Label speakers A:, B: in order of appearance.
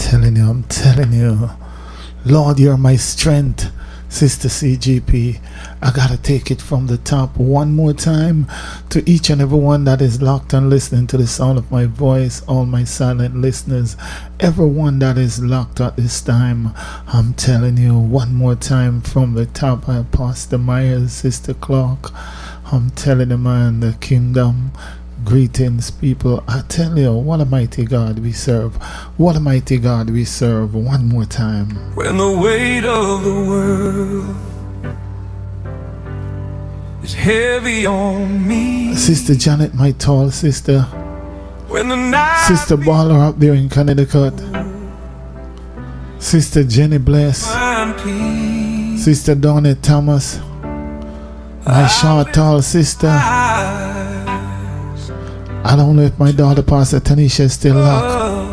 A: telling you. Lord, you're my strength. Sister CGP, I gotta take it from the top one more time to each and every one that is locked and listening to the sound of my voice, all my silent listeners, everyone that is locked at this time. I'm telling you one more time from the top. Pastor Myers, Sister Clark, I'm telling you, man, the kingdom. Greetings, people. I tell you, what a mighty God we serve. What a mighty God we serve. One more time.
B: When the weight of the world is heavy on me.
A: Sister Janet, my tall sister.
B: When the night
A: Sister Baller up there in Connecticut. Sister Jenny Bless. Sister Donna Thomas. My short, tall sister. I don't know if my daughter, Pastor Tanisha, is still locked.